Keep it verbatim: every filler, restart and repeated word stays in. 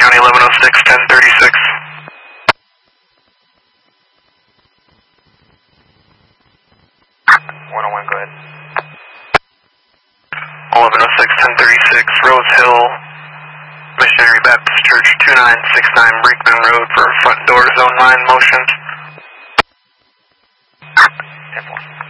County eleven oh six, ten thirty-six. one oh one, go ahead. eleven oh six, ten thirty-six, Rose Hill, Missionary Baptist Church, two nine six nine Brinkman Road for front door zone nine motion. ten four.